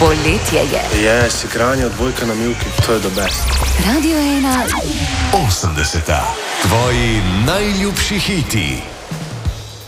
Poletje je. Yes, igranje odbojka na mivki, to je the best. Radio 1. 80. Tvoji najljubši hiti.